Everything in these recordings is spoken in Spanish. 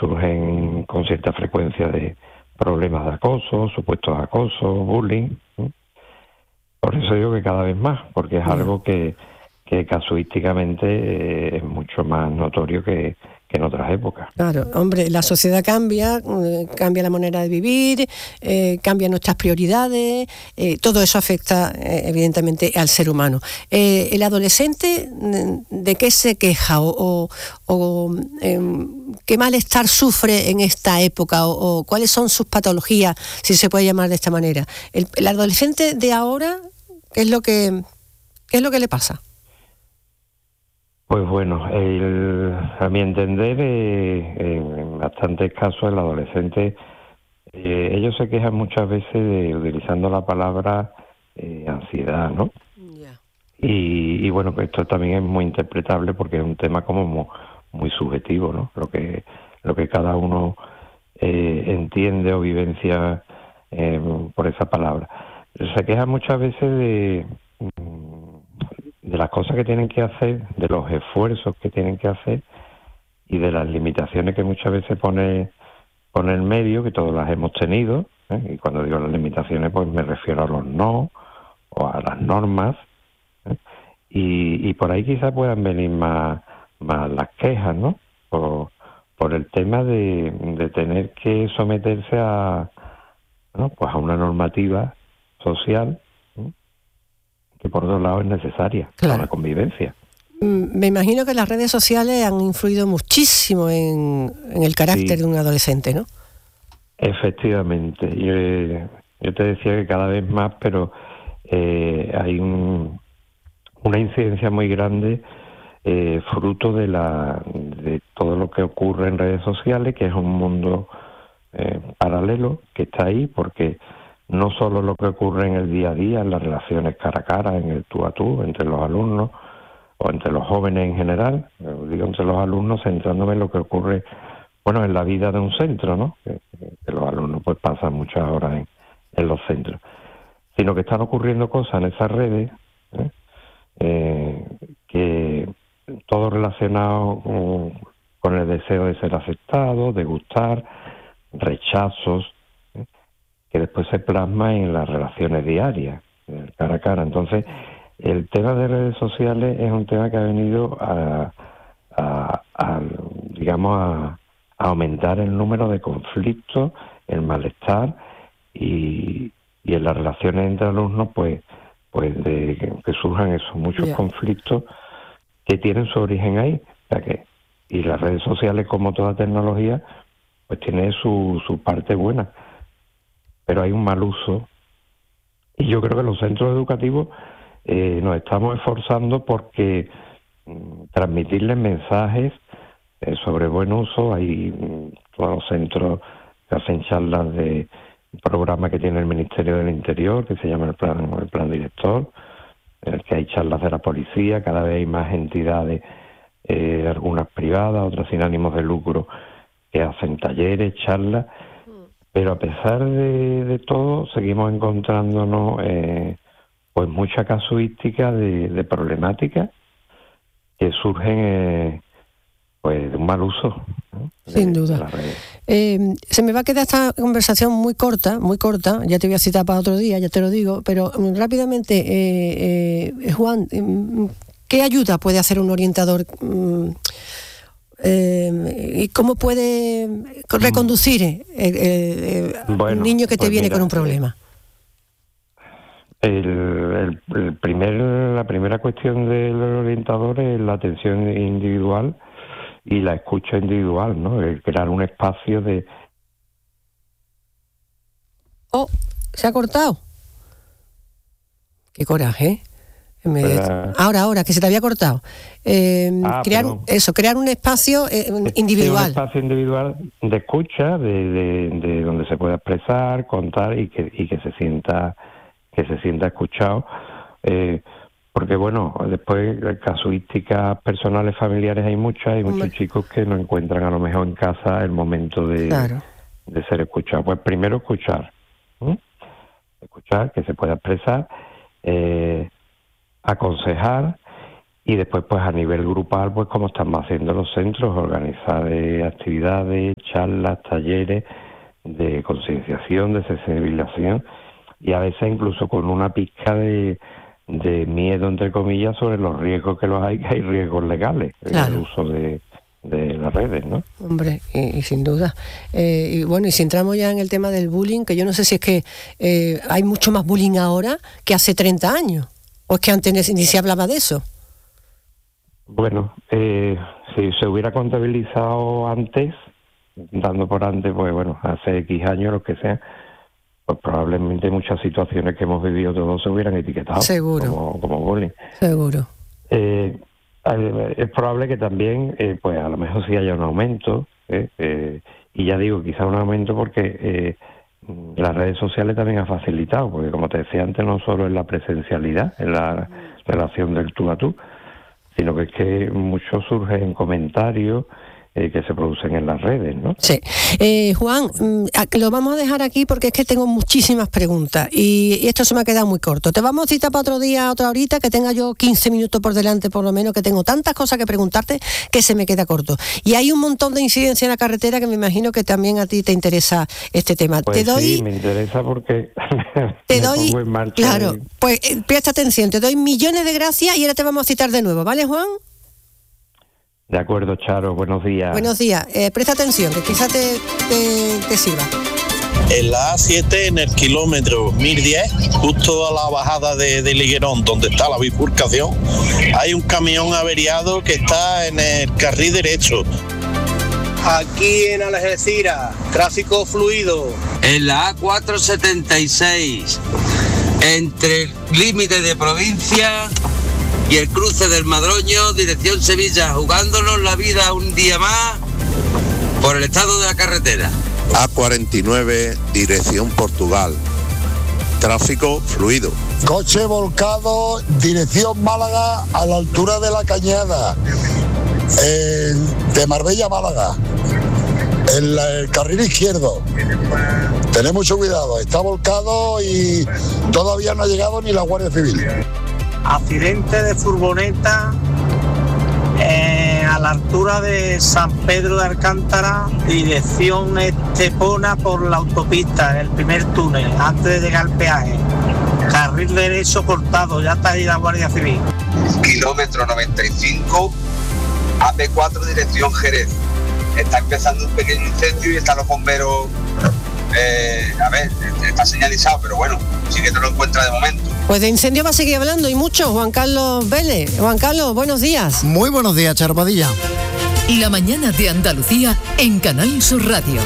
surgen con cierta frecuencia de problemas de acoso, supuestos acosos, bullying. Por eso digo que cada vez más, porque es algo que casuísticamente es mucho más notorio que en otras épocas. Claro, hombre, la sociedad cambia, cambia la manera de vivir, cambian nuestras prioridades, todo eso afecta evidentemente al ser humano. ¿El adolescente de qué se queja o qué malestar sufre en esta época o cuáles son sus patologías, si se puede llamar de esta manera? El adolescente de ahora, ¿qué es lo que le pasa? Pues bueno, a mi entender, en bastantes casos el adolescente, ellos se quejan muchas veces de utilizando la palabra ansiedad, ¿no? Yeah. Y bueno, pues esto también es muy interpretable porque es un tema como muy subjetivo, ¿no? Lo que cada uno entiende o vivencia por esa palabra. Se quejan muchas veces de las cosas que tienen que hacer, de los esfuerzos que tienen que hacer y de las limitaciones que muchas veces pone el medio, que todas las hemos tenido, y cuando digo las limitaciones pues me refiero a los no o a las normas, y por ahí quizás puedan venir más las quejas, ¿no? Por el tema de tener que someterse a, ¿no? Pues a una normativa social, que por otro lado es necesaria para la convivencia. Me imagino que las redes sociales han influido muchísimo en el carácter de un adolescente, ¿no? Efectivamente. Yo te decía que cada vez más, pero hay una incidencia muy grande fruto de todo lo que ocurre en redes sociales, que es un mundo paralelo que está ahí, porque no solo lo que ocurre en el día a día, en las relaciones cara a cara, en el tú a tú, entre los alumnos o entre los jóvenes en general, digo entre los alumnos centrándome en lo que ocurre, bueno, en la vida de un centro, ¿no? Que los alumnos pues pasan muchas horas en los centros, sino que están ocurriendo cosas en esas redes, que todo relacionado con el deseo de ser aceptado, de gustar, rechazos, que después se plasma en las relaciones diarias, cara a cara. Entonces, el tema de redes sociales es un tema que ha venido digamos, a aumentar el número de conflictos, el malestar y en las relaciones entre alumnos, pues de que surjan esos muchos conflictos que tienen su origen ahí. O sea y las redes sociales, como toda tecnología, pues tiene su parte buena, pero hay un mal uso, y yo creo que los centros educativos nos estamos esforzando porque transmitirles mensajes sobre buen uso. Hay todos los centros que hacen charlas de un programa que tiene el Ministerio del Interior, que se llama el plan director, en el que hay charlas de la policía. Cada vez hay más entidades, algunas privadas, otras sin ánimos de lucro, que hacen talleres, charlas. Pero a pesar de todo, seguimos encontrándonos pues mucha casuística de problemáticas que surgen pues de un mal uso, ¿no? Sin duda. Se me va a quedar esta conversación muy corta, ya te voy a citar para otro día, ya te lo digo, pero rápidamente, Juan, ¿qué ayuda puede hacer un orientador? ¿Y cómo puede reconducir un niño que te viene con un problema? La primera cuestión del orientador es la atención individual y la escucha individual, ¿no? El crear un espacio de... Oh, se ha cortado. Qué coraje, ¿eh? Ahora, que se te había cortado. Crear un espacio individual. Sí, un espacio individual de escucha, de donde se pueda expresar, contar y que se sienta escuchado. Porque bueno, después casuísticas personales, familiares hay muchos chicos que no encuentran a lo mejor en casa el momento de ser escuchados. Pues primero escuchar, que se pueda expresar, aconsejar Y después, pues a nivel grupal, pues como estamos haciendo los centros, organizar actividades, charlas, talleres de concienciación, de sensibilización, y a veces incluso con una pizca de miedo, entre comillas, sobre los riesgos que hay riesgos legales en el uso de las redes, ¿no? Hombre, y sin duda. Y bueno, y si entramos ya en el tema del bullying, que yo no sé si es que hay mucho más bullying ahora que hace 30 años, o es que antes ni se hablaba de eso. Bueno, si se hubiera contabilizado antes, dando por antes, pues bueno, hace X años, lo que sea, pues probablemente muchas situaciones que hemos vivido todos se hubieran etiquetado. Seguro. Como bullying. Seguro. Es probable que también, pues a lo mejor sí haya un aumento, y ya digo, quizá un aumento porque las redes sociales también han facilitado, porque como te decía antes, no solo es la presencialidad, es la relación del tú a tú, sino que es que mucho surge en comentarios que se producen en las redes, ¿no? Sí. Juan, lo vamos a dejar aquí porque es que tengo muchísimas preguntas y esto se me ha quedado muy corto. Te vamos a citar para otro día, otra horita, que tenga yo 15 minutos por delante por lo menos, que tengo tantas cosas que preguntarte que se me queda corto. Y hay un montón de incidencia en la carretera que me imagino que también a ti te interesa este tema. Pues sí, me interesa porque te doy, pongo en marcha. Claro, pues presta atención, te doy millones de gracias y ahora te vamos a citar de nuevo, ¿vale, Juan? De acuerdo, Charo, buenos días. Buenos días, presta atención, que quizás te sirva. En la A7, en el kilómetro 1010, justo a la bajada de Liguerón, donde está la bifurcación, hay un camión averiado que está en el carril derecho. Aquí en Algeciras, tráfico fluido. En la A476, entre el límite de provincia y el cruce del Madroño, dirección Sevilla, jugándonos la vida un día más por el estado de la carretera. A49, dirección Portugal, tráfico fluido. Coche volcado, dirección Málaga, a la altura de la Cañada, de Marbella a Málaga, en el carril izquierdo. Tened mucho cuidado, está volcado y todavía no ha llegado ni la Guardia Civil. Accidente de furgoneta a la altura de San Pedro de Alcántara, dirección Estepona por la autopista, en el primer túnel, antes de llegar al peaje. Carril derecho cortado, ya está ahí la Guardia Civil. Kilómetro 95, AP4, dirección Jerez. Está empezando un pequeño incendio y están los bomberos. Está señalizado, pero bueno, sí que te lo encuentra de momento. Pues de incendio va a seguir hablando y mucho. Juan Carlos Vélez. Juan Carlos, buenos días. Muy buenos días, Charo Padilla. La mañana de Andalucía en Canal Sur Radio.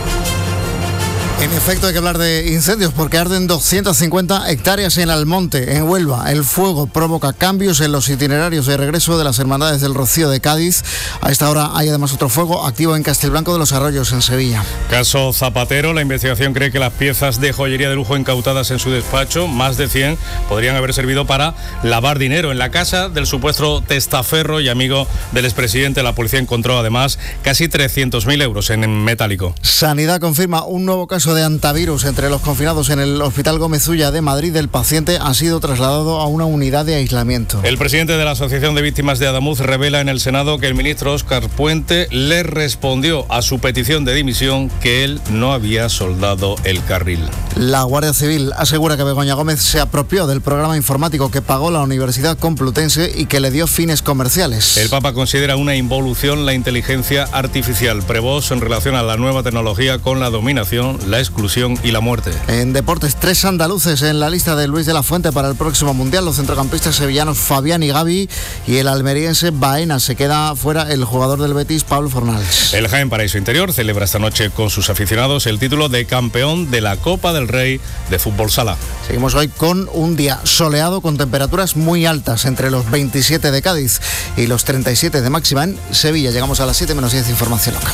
En efecto, hay que hablar de incendios porque arden 250 hectáreas en Almonte, en Huelva. El fuego provoca cambios en los itinerarios de regreso de las Hermandades del Rocío de Cádiz. A esta hora hay además otro fuego activo en Castelblanco de los Arroyos, en Sevilla. Caso Zapatero. La investigación cree que las piezas de joyería de lujo incautadas en su despacho, más de 100, podrían haber servido para lavar dinero. En la casa del supuesto testaferro y amigo del expresidente, la policía encontró además casi 300.000 euros en metálico. Sanidad confirma un nuevo caso de antivirus entre los confinados en el Hospital Gómez Ulla de Madrid. El paciente ha sido trasladado a una unidad de aislamiento. El presidente de la Asociación de Víctimas de Adamuz revela en el Senado que el ministro Óscar Puente le respondió a su petición de dimisión que él no había soldado el carril. La Guardia Civil asegura que Begoña Gómez se apropió del programa informático que pagó la Universidad Complutense y que le dio fines comerciales. El Papa considera una involución la inteligencia artificial. Prevost en relación a la nueva tecnología con la dominación, la exclusión y la muerte. En deportes, 3 andaluces en la lista de Luis de la Fuente para el próximo Mundial. Los centrocampistas sevillanos Fabián y Gavi y el almeriense Baena. Se queda fuera el jugador del Betis, Pablo Fornals. El Jaén Paraíso Interior celebra esta noche con sus aficionados el título de campeón de la Copa del Rey de Fútbol Sala. Seguimos hoy con un día soleado con temperaturas muy altas, entre los 27 de Cádiz y los 37 de máxima en Sevilla. Llegamos a las 7 menos 10, información local.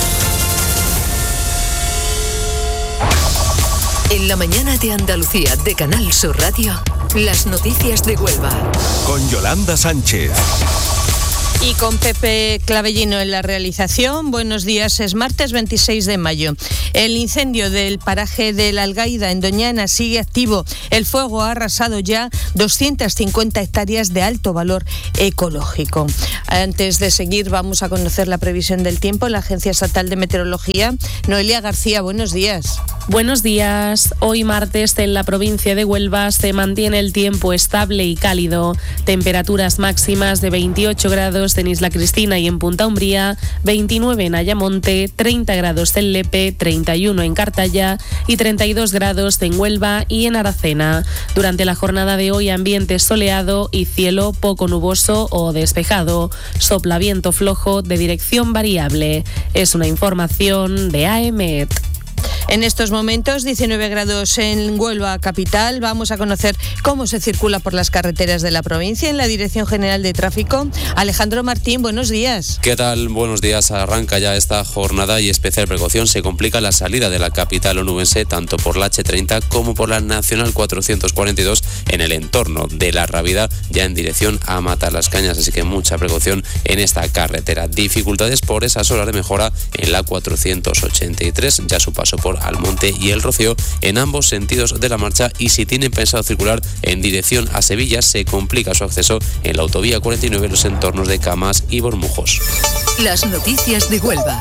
En la mañana de Andalucía de Canal Sur Radio, las noticias de Huelva. Con Yolanda Sánchez. Y con Pepe Clavellino en la realización. Buenos días, es martes 26 de mayo. El incendio del paraje de La Algaida en Doñana sigue activo. El fuego ha arrasado ya 250 hectáreas de alto valor ecológico. Antes de seguir, vamos a conocer la previsión del tiempo en la Agencia Estatal de Meteorología. Noelia García, buenos días. Buenos días. Hoy martes en la provincia de Huelva se mantiene el tiempo estable y cálido. Temperaturas máximas de 28 grados en Isla Cristina y en Punta Umbría, 29 en Ayamonte, 30 grados en Lepe, 31 en Cartaya y 32 grados en Huelva y en Aracena. Durante la jornada de hoy, ambiente soleado y cielo poco nuboso o despejado. Sopla viento flojo de dirección variable. Es una información de AEMET. En estos momentos, 19 grados en Huelva capital. Vamos a conocer cómo se circula por las carreteras de la provincia en la Dirección General de Tráfico. Alejandro Martín, buenos días. ¿Qué tal? Buenos días. Arranca ya esta jornada y especial precaución. Se complica la salida de la capital onubense tanto por la H30 como por la Nacional 442 en el entorno de La Rábida, ya en dirección a Matalascañas. Así que mucha precaución en esta carretera. Dificultades por esas horas de mejora en la 483, ya su paso por Almonte y El Rocío en ambos sentidos de la marcha, y si tienen pensado circular en dirección a Sevilla se complica su acceso en la autovía 49 en los entornos de Camas y Bormujos. Las noticias de Huelva.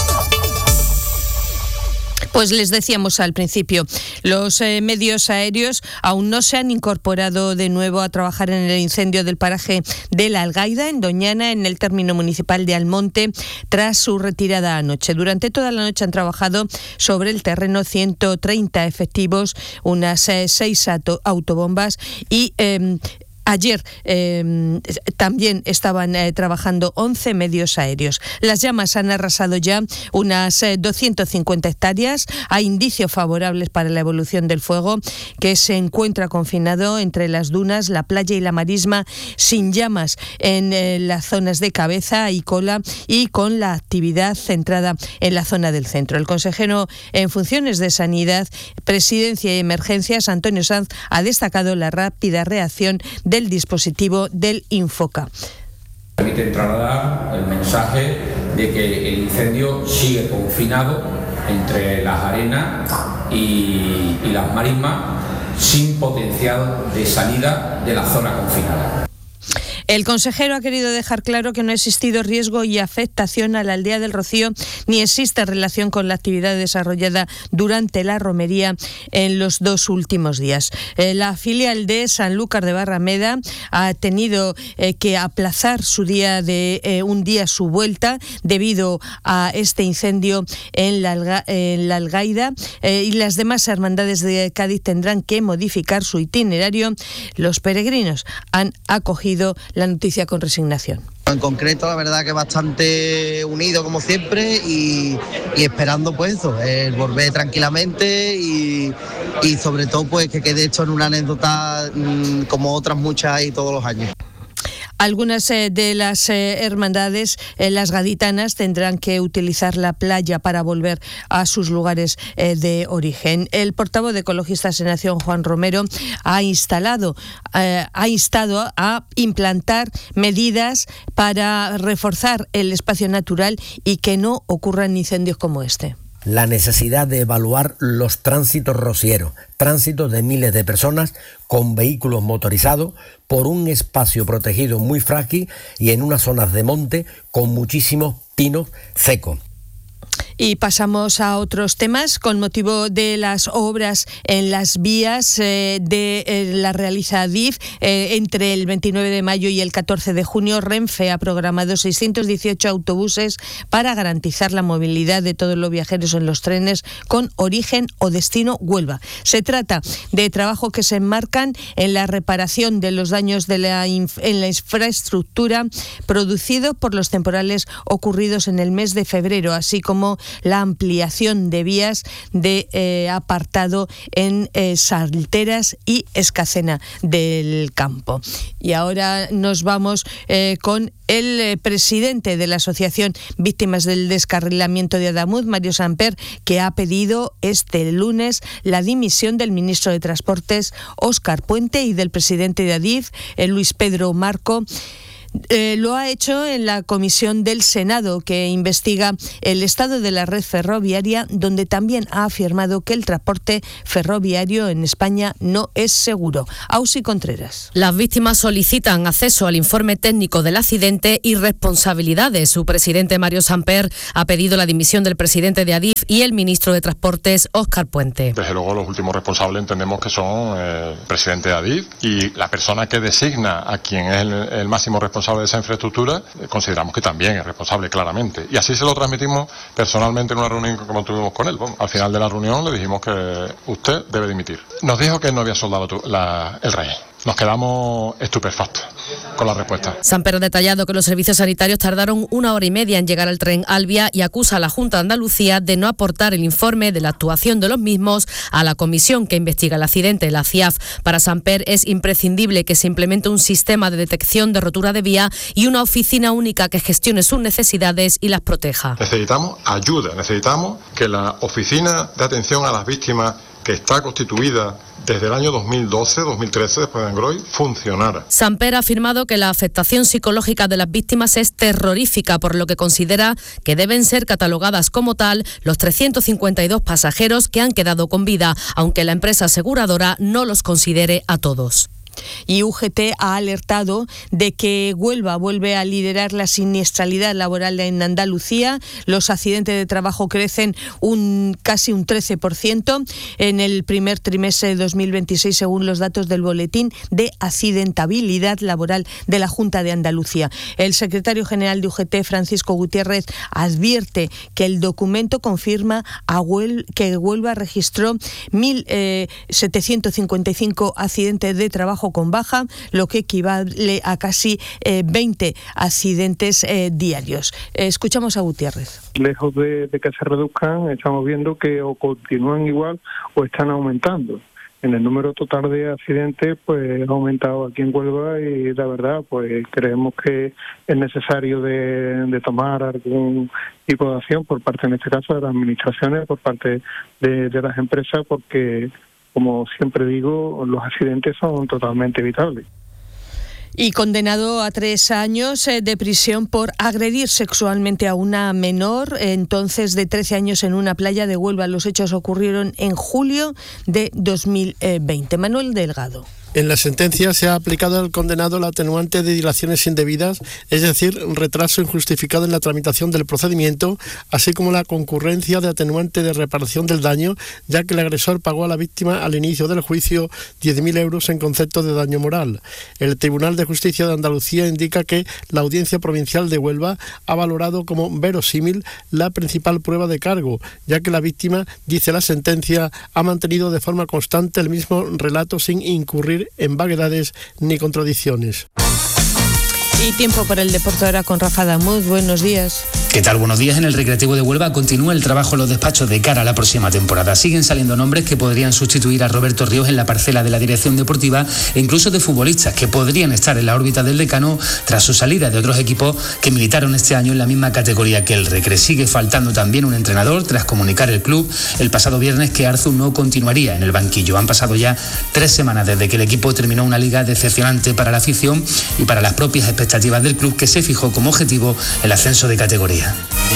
Pues les decíamos al principio, los medios aéreos aún no se han incorporado de nuevo a trabajar en el incendio del paraje de La Algaida, en Doñana, en el término municipal de Almonte, tras su retirada anoche. Durante toda la noche han trabajado sobre el terreno 130 efectivos, unas 6 autobombas y... Ayer también estaban trabajando 11 medios aéreos. Las llamas han arrasado ya unas 250 hectáreas. Hay indicios favorables para la evolución del fuego, que se encuentra confinado entre las dunas, la playa y la marisma, sin llamas en las zonas de cabeza y cola, y con la actividad centrada en la zona del centro. El consejero en funciones de Sanidad, Presidencia y Emergencias, Antonio Sanz, ha destacado la rápida reacción del dispositivo del Infoca. Permiten trasladar el mensaje de que el incendio sigue confinado entre las arenas y las marismas, sin potencial de salida de la zona confinada. El consejero ha querido dejar claro que no ha existido riesgo y afectación a la aldea del Rocío, ni existe relación con la actividad desarrollada durante la romería en los 2 últimos días. La filial de Sanlúcar de Barrameda ha tenido que aplazar su día su vuelta debido a este incendio en la Algaida, y las demás hermandades de Cádiz tendrán que modificar su itinerario. Los peregrinos han acogido la noticia con resignación. En concreto, la verdad que bastante unido como siempre y esperando pues eso, volver tranquilamente y sobre todo pues que quede esto en una anécdota como otras muchas hay todos los años. Algunas de las hermandades, las gaditanas, tendrán que utilizar la playa para volver a sus lugares de origen. El portavoz de Ecologistas en Acción, Juan Romero, ha instado a implantar medidas para reforzar el espacio natural y que no ocurran incendios como este. La necesidad de evaluar los tránsitos rocieros, tránsitos de miles de personas con vehículos motorizados por un espacio protegido muy frágil y en unas zonas de monte con muchísimos pinos secos. Y pasamos a otros temas. Con motivo de las obras en las vías la realiza Adif, entre el 29 de mayo y el 14 de junio, Renfe ha programado 618 autobuses para garantizar la movilidad de todos los viajeros en los trenes con origen o destino Huelva. Se trata de trabajo que se enmarcan en la reparación de los daños en la infraestructura producidos por los temporales ocurridos en el mes de febrero, así como la ampliación de vías de apartado en Salteras y Escacena del Campo. Y ahora nos vamos con el presidente de la Asociación Víctimas del Descarrilamiento de Adamuz, Mario Samper, que ha pedido este lunes la dimisión del ministro de Transportes, Óscar Puente, y del presidente de Adif, Luis Pedro Marco, Lo ha hecho en la comisión del Senado que investiga el estado de la red ferroviaria, donde también ha afirmado que el transporte ferroviario en España no es seguro. Ausi Contreras. Las víctimas solicitan acceso al informe técnico del accidente y responsabilidades. Su presidente, Mario Samper, ha pedido la dimisión del presidente de Adif y el ministro de Transportes, Óscar Puente. Desde luego, los últimos responsables entendemos que son el presidente de Adif y la persona que designa a quien es el máximo responsable de esa infraestructura, consideramos que también es responsable claramente. Y así se lo transmitimos personalmente en una reunión como tuvimos con él. Bueno, al final de la reunión le dijimos que usted debe dimitir. Nos dijo que no había soldado el rey. Nos quedamos estupefactos con la respuesta. Samper ha detallado que los servicios sanitarios tardaron 1 hora y media en llegar al tren Albia y acusa a la Junta de Andalucía de no aportar el informe de la actuación de los mismos a la comisión que investiga el accidente, la CIAF. Para Samper es imprescindible que se implemente un sistema de detección de rotura de vía y una oficina única que gestione sus necesidades y las proteja. Necesitamos ayuda, necesitamos que la oficina de atención a las víctimas, que está constituida desde el año 2012-2013, después de Angroy, funcionara. Samper ha afirmado que la afectación psicológica de las víctimas es terrorífica, por lo que considera que deben ser catalogadas como tal los 352 pasajeros que han quedado con vida, aunque la empresa aseguradora no los considere a todos. Y UGT ha alertado de que Huelva vuelve a liderar la siniestralidad laboral en Andalucía. Los accidentes de trabajo crecen casi un 13% en el primer trimestre de 2026, según los datos del Boletín de Accidentabilidad Laboral de la Junta de Andalucía. El secretario general de UGT, Francisco Gutiérrez, advierte que el documento confirma que Huelva registró 1.755 accidentes de trabajo con baja, lo que equivale a casi 20 accidentes diarios. Escuchamos a Gutiérrez. Lejos de que se reduzcan, estamos viendo que o continúan igual o están aumentando. En el número total de accidentes, pues ha aumentado aquí en Huelva y la verdad, pues creemos que es necesario de tomar algún tipo de acción por parte, en este caso, de las administraciones, por parte de las empresas, porque, como siempre digo, los accidentes son totalmente evitables. Y condenado a 3 años de prisión por agredir sexualmente a una menor, entonces de 13 años, en una playa de Huelva. Los hechos ocurrieron en julio de 2020. Manuel Delgado. En la sentencia se ha aplicado al condenado la atenuante de dilaciones indebidas, es decir, retraso injustificado en la tramitación del procedimiento, así como la concurrencia de atenuante de reparación del daño, ya que el agresor pagó a la víctima al inicio del juicio 10.000 euros en concepto de daño moral. El Tribunal de Justicia de Andalucía indica que la Audiencia Provincial de Huelva ha valorado como verosímil la principal prueba de cargo, ya que la víctima, dice la sentencia, ha mantenido de forma constante el mismo relato sin incurrir en vaguedades ni contradicciones. Y tiempo para el deporte ahora con Rafa Damuz. Buenos días. ¿Qué tal? Buenos días. En el Recreativo de Huelva continúa el trabajo en los despachos de cara a la próxima temporada. Siguen saliendo nombres que podrían sustituir a Roberto Ríos en la parcela de la dirección deportiva e incluso de futbolistas que podrían estar en la órbita del decano tras su salida de otros equipos que militaron este año en la misma categoría que el Recre. Sigue faltando también un entrenador tras comunicar el club el pasado viernes que Arzu no continuaría en el banquillo. Han pasado ya 3 semanas desde que el equipo terminó una liga decepcionante para la afición y para las propias expectativas del club, que se fijó como objetivo el ascenso de categoría.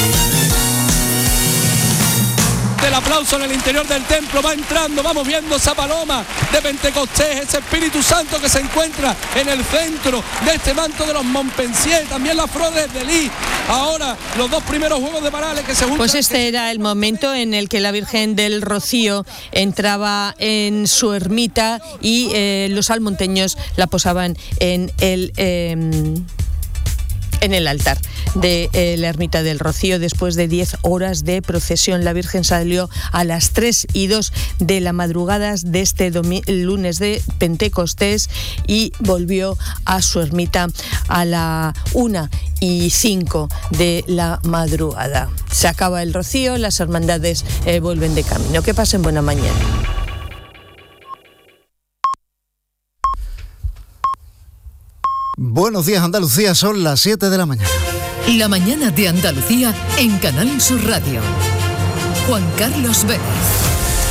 El aplauso en el interior del templo va entrando, vamos viendo esa paloma de Pentecostés, ese Espíritu Santo que se encuentra en el centro de este manto de los Montpensier, también las flores de Lis. Ahora los 2 primeros juegos de Parales que se juntan. Pues este era el momento en el que la Virgen del Rocío entraba en su ermita y los almonteños la posaban en el altar de la ermita del Rocío. Después de 10 horas de procesión, la Virgen salió a las 3:02 de la madrugada de este lunes de Pentecostés y volvió a su ermita a la 1:05 de la madrugada. Se acaba el Rocío, las hermandades vuelven de camino. Que pasen buena mañana. Buenos días, Andalucía, son las 7 de la mañana. La mañana de Andalucía en Canal Sur Radio. Juan Carlos Vélez.